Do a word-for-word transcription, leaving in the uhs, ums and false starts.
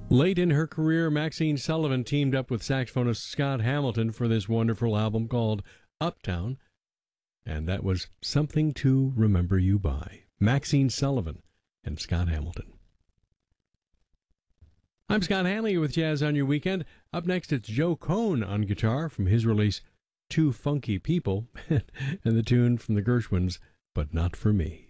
Late in her career, Maxine Sullivan teamed up with saxophonist Scott Hamilton for this wonderful album called Uptown, and that was Something to Remember You By. Maxine Sullivan and Scott Hamilton. I'm Scott Hanley with Jazz on Your Weekend. Up next, it's Joe Cohn on guitar from his release Two Funky People, and the tune from the Gershwins, But Not For Me.